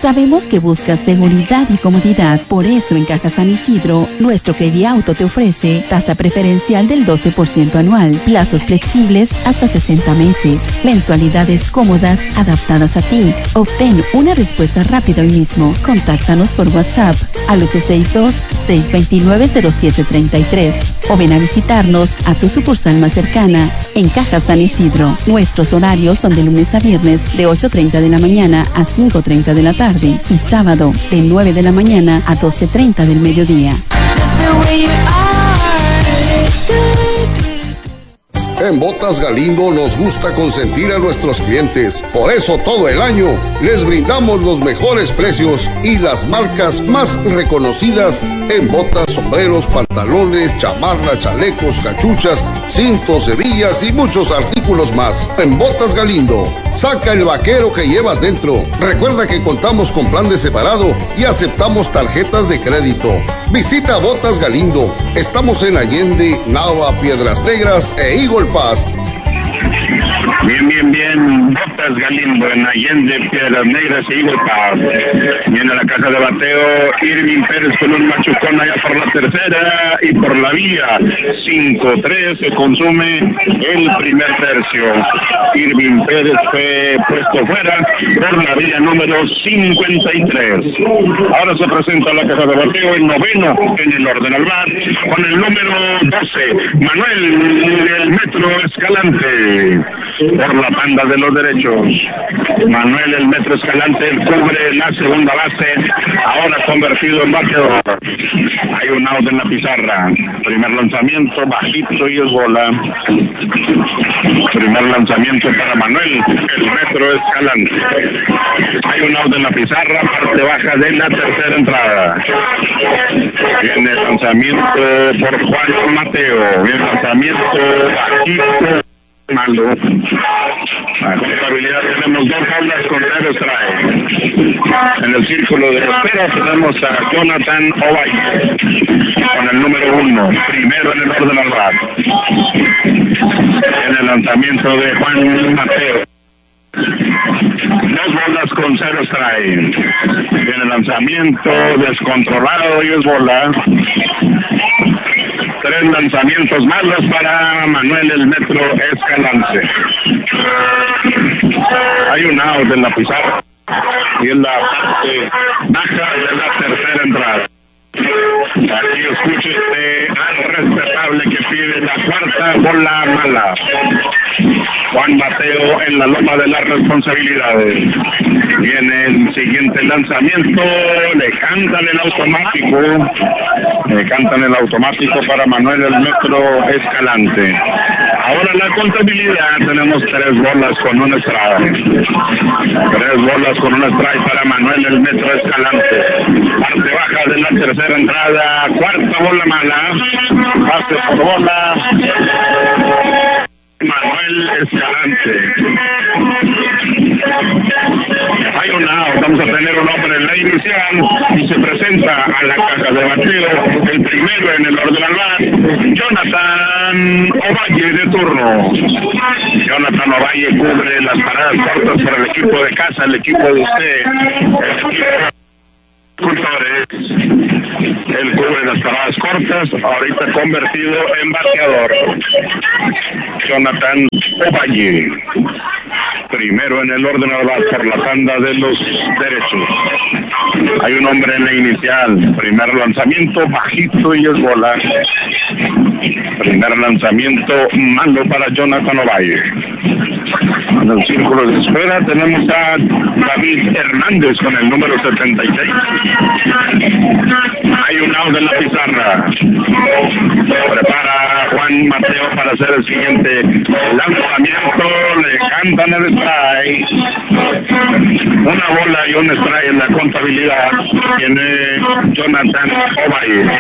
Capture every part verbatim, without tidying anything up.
Sabemos que buscas seguridad y comodidad. Por eso en Caja San Isidro, nuestro Crediauto te ofrece tasa preferencial del doce por ciento anual, plazos flexibles hasta sesenta meses, mensualidades cómodas adaptadas a ti. Obtén una respuesta rápida hoy mismo. Contáctanos por WhatsApp al ocho seis dos, seis dos nueve, cero siete tres tres o ven a visitarnos a tu sucursal más cercana en Caja San Isidro. Nuestros horarios son de lunes a viernes de ocho treinta de la mañana a cinco treinta de la tarde y sábado de nueve de la mañana a doce treinta del mediodía. En Botas Galindo nos gusta consentir a nuestros clientes. Por eso todo el año les brindamos los mejores precios y las marcas más reconocidas en botas, sombreros, pantalones, chamarras, chalecos, cachuchas, cintos, hebillas y muchos artículos más. En Botas Galindo, saca el vaquero que llevas dentro. Recuerda que contamos con plan de separado y aceptamos tarjetas de crédito. Visita Botas Galindo. Estamos en Allende, Nava, Piedras Negras e Eagle Pass. Bien, bien, bien. Botas Galindo en Allende, Piedras Negras y Eagle Pass. Viene a la caja de bateo Irving Pérez con un machucón allá por la tercera y por la vía. cinco tres se consume el primer tercio. Irving Pérez fue puesto fuera por la vía número cincuenta y tres. Ahora se presenta la caja de bateo el noveno en el orden al bar con el número doce, Manuel del Metro Escalante. Por la banda de los derechos, Manuel el Metro Escalante cubre la segunda base, ahora convertido en bateador. Hay un out en la pizarra. Primer lanzamiento bajito y es bola. Primer lanzamiento para Manuel el Metro Escalante. Hay un out en la pizarra, parte baja de la tercera entrada. Viene el lanzamiento por Juan Mateo. Viene el lanzamiento bajito. Malo. La contabilidad tenemos dos bolas con cero strike. En el círculo de espera tenemos a Jonathan Ovalle con el número uno, primero en el orden al bar. En el lanzamiento de Juan Mateo. Dos bolas con cero strike. En el lanzamiento descontrolado y es bola. Tres lanzamientos malos para Manuel el Metro Escalante. Hay un out en la pizarra y en la parte baja de la tercera entrada. Aquí escuche este al respetable que pide la cuarta bola mala. Juan Mateo en la loma de las responsabilidades. Viene el siguiente lanzamiento, le cantan el automático, le cantan el automático para Manuel el Metro Escalante. Ahora la contabilidad, tenemos tres bolas con un strike. Tres bolas con un strike para Manuel el Metro Escalante. Parte baja de la tercera entrada, cuarta bola mala, pase por bola. Manuel Escalante. Hay un out, vamos a tener un hombre en la inicial y se presenta a la caja de bateo el primero en el orden al bar, Jonathan Ovalle de turno. Jonathan Ovalle cubre las paradas cortas para el equipo de casa, el equipo de usted, el equipo Cultores. Él cubre las paradas cortas, ahorita convertido en bateador. Jonathan Ovalle, primero en el orden al bar por la tanda de los derechos. Hay un hombre en la inicial. Primer lanzamiento bajito y es bola. Primer lanzamiento malo para Jonathan Ovalle. En el círculo de espera tenemos a David Hernández con el número setenta y seis. Hay un out en la pizarra. Prepara Juan Mateo para hacer el siguiente lanzamiento. Le cantan el strike. Una bola y un strike en la contabilidad. Tiene Jonathan Ovalle.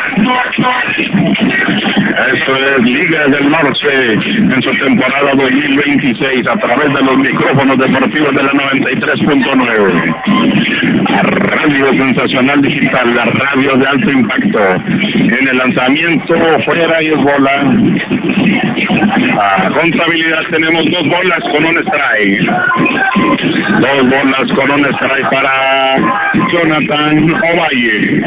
Esto es Liga del Norte en su temporada dos mil veintiséis a través de los micrófonos deportivos de la noventa y tres punto nueve. La radio sensacional digital, la radio de alto impacto. En el lanzamiento fuera y es bola. A contabilidad tenemos dos bolas con un strike. Dos bolas con un strike para Jonathan Ovalle.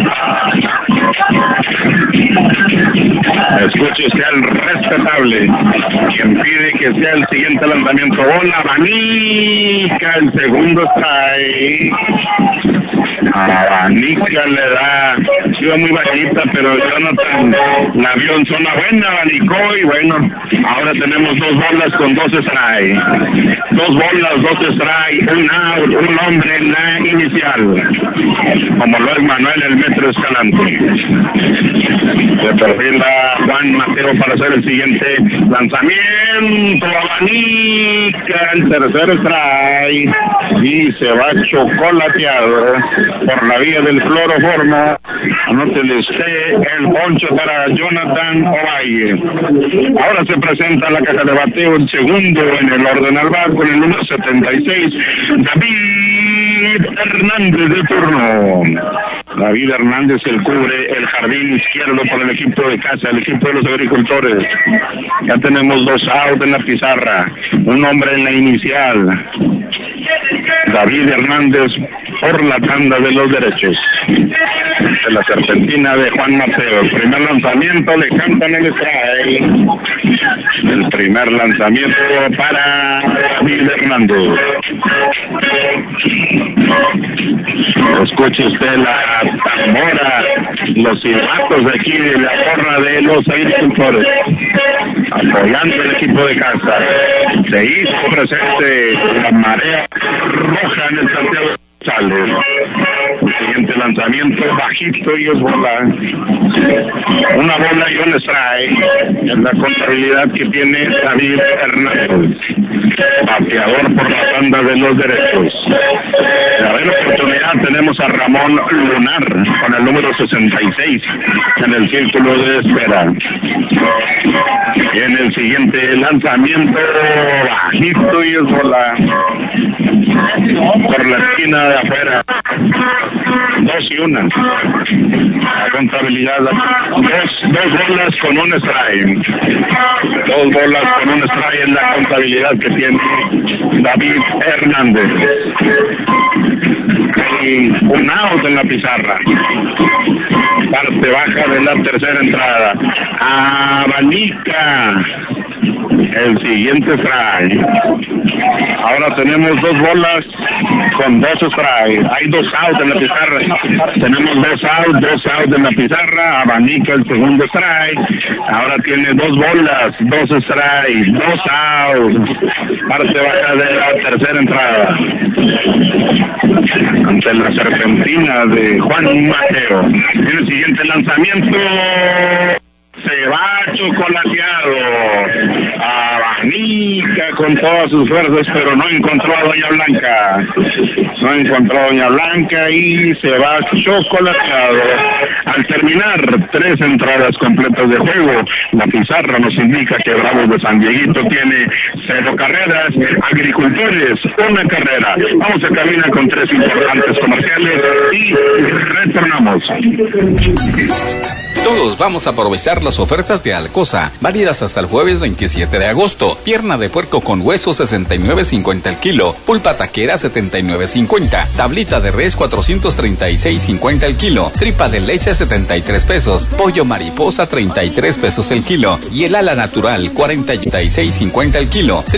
Escuche usted al respetable, quien pide que sea el siguiente lanzamiento. Bola abanica, el segundo strike. Abanica le da, iba muy bajita, pero Jonathan la vio en zona buena, abanicó y bueno, ahora tenemos dos bolas con dos strike. Dos bolas, dos strike, un out, un hombre en la inicial. Como lo es Manuel el Metro Escalante. Se perfila Juan Mateo para hacer el siguiente lanzamiento. Abanica el tercer strike y se va chocolateado por la vía del cloroformo. Anótele usted el poncho para Jonathan Ovalle. Ahora se presenta la caja de bateo, el segundo en el orden al bar con el número setenta y seis, David Hernández de turno. David Hernández, el cubre el jardín izquierdo por el equipo de casa, el equipo de los agricultores. Ya tenemos dos outs en la pizarra, un hombre en la inicial. David Hernández por la tanda de los derechos. De la serpentina de Juan Mateo. El primer lanzamiento le cantan el strike. El primer lanzamiento para David Hernández. Escuche usted la tambora, los silbatos de aquí de la porra de los agricultores, apoyando el equipo de casa. Se hizo presente la marea roja en el Santiago González. El siguiente lanzamiento bajito y es bola. Una bola y un strike. Es la contabilidad que tiene David Hernández, bateador por la tanda de los derechos. A ver, oportunidad tenemos a Ramón Lunar con el número sesenta y seis en el círculo de espera. Y en el siguiente lanzamiento bajito y es bola por la esquina de afuera. Dos y una. La contabilidad, dos, dos bolas con un strike. Dos bolas con un strike en la contabilidad que tiene David Hernández. Y un out en la pizarra. Parte baja de la tercera entrada. Abanica el siguiente strike. Ahora tenemos dos bolas con dos strikes. Hay dos outs en la pizarra. Tenemos dos outs, dos outs en la pizarra. Abanica el segundo strike. Ahora tiene dos bolas, dos strikes, dos outs. Parte baja de la tercera entrada. Ante la serpentina de Juan Mateo. En el siguiente lanzamiento se va chocolateado. Abanica con todas sus fuerzas, pero no encontró a Doña Blanca. No encontró a Doña Blanca y se va chocolateado. Al terminar tres entradas completas de juego, la pizarra nos indica que Bravos de San Dieguito tiene cero carreras, Agricultores una carrera. Vamos a caminar con tres importantes comerciales y retornamos. Todos vamos a aprovechar las ofertas de Alcosa, válidas hasta el jueves veintisiete de agosto. Pierna de puerco con hueso sesenta y nueve cincuenta el kilo, pulpa taquera setenta y nueve cincuenta, tablita de res cuatrocientos treinta y seis cincuenta el kilo, tripa de leche setenta y tres pesos, pollo mariposa treinta y tres pesos el kilo y el ala natural cuarenta y seis cincuenta el kilo.